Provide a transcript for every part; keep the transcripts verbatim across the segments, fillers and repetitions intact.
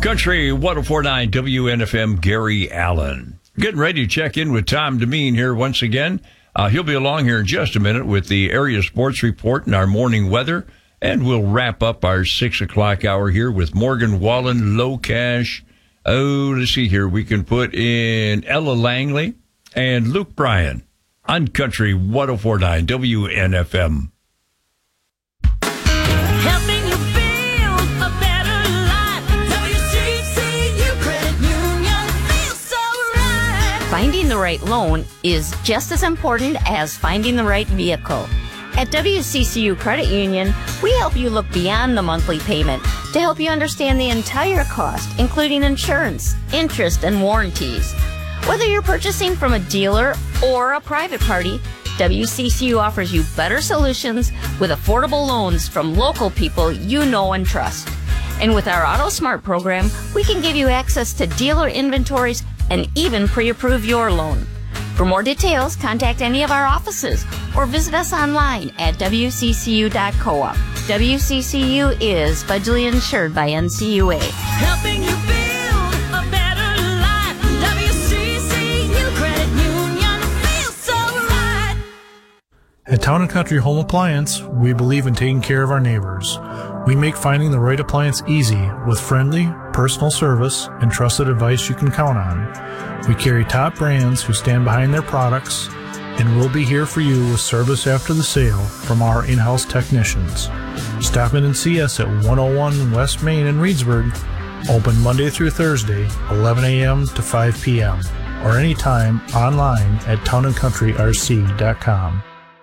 Country one oh four point nine W N F M, Gary Allen. Getting ready to check in with Tom Demeen here once again. Uh, he'll be along here in just a minute with the area sports report and our morning weather. And we'll wrap up our six o'clock hour here with Morgan Wallen, Low Cash. Oh, let's see here. We can put in Ella Langley and Luke Bryan on Country one oh four point nine W N F M. Helping you build a better life. W C C U Credit Union feels so right. Finding the right loan is just as important as finding the right vehicle. At W C C U Credit Union, we help you look beyond the monthly payment to help you understand the entire cost, including insurance, interest, and warranties. Whether you're purchasing from a dealer or a private party, W C C U offers you better solutions with affordable loans from local people you know and trust. And with our Auto Smart program, we can give you access to dealer inventories and even pre-approve your loan. For more details, contact any of our offices or visit us online at W C C U dot coop. W C C U is federally insured by N C U A. Helping you build a better life. W C C U Credit Union feels so right. At Town and Country Home Appliance, we believe in taking care of our neighbors. We make finding the right appliance easy with friendly, personal service and trusted advice you can count on. We carry top brands who stand behind their products, and we'll be here for you with service after the sale from our in-house technicians. Stop in and see us at one oh one West Main in Reedsburg, open Monday through Thursday, eleven a.m. to five p.m., or anytime online at town and country r c dot com.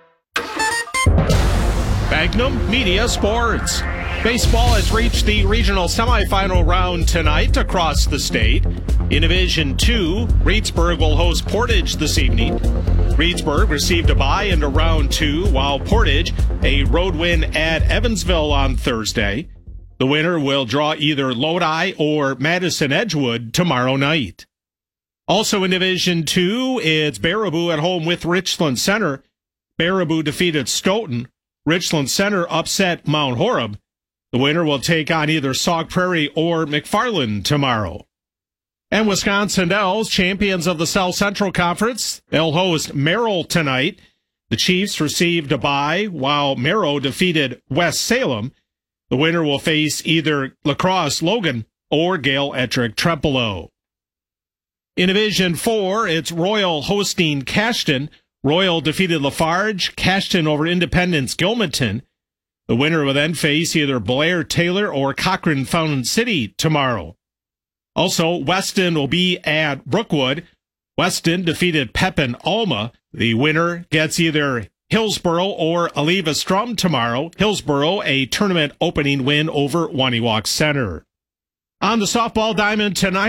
Magnum Media Sports. Baseball has reached the regional semifinal round tonight across the state. In Division two, Reedsburg will host Portage this evening. Reedsburg received a bye into round two, while Portage a road win at Evansville on Thursday. The winner will draw either Lodi or Madison Edgewood tomorrow night. Also in Division two, it's Baraboo at home with Richland Center. Baraboo defeated Stoughton. Richland Center upset Mount Horeb. The winner will take on either Sauk Prairie or McFarland tomorrow. And Wisconsin Dells, champions of the South Central Conference, they'll host Merrill tonight. The Chiefs received a bye, while Merrill defeated West Salem. The winner will face either La Crosse Logan or Gale Ettrick Trempealeau. In Division four, it's Royal hosting Cashton. Royal defeated Lafarge, Cashton over Independence Gilmanton. The winner will then face either Blair Taylor or Cochrane Fountain City tomorrow. Also, Weston will be at Brookwood. Weston defeated Pepin Alma. The winner gets either Hillsboro or Aliva Strum tomorrow. Hillsboro, a tournament opening win over Waniwak Center. On the softball diamond tonight,